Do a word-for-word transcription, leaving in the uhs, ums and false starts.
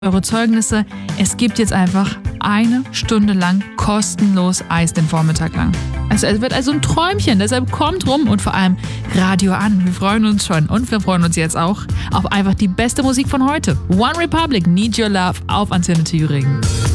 eure Zeugnisse. Es gibt jetzt einfach eine Stunde lang kostenlos Eis den Vormittag lang. Also es wird also ein Träumchen, deshalb kommt rum und vor allem Radio an. Wir freuen uns schon und wir freuen uns jetzt auch auf einfach die beste Musik von heute. One Republic, Need Your Love auf Antenne Thüringen.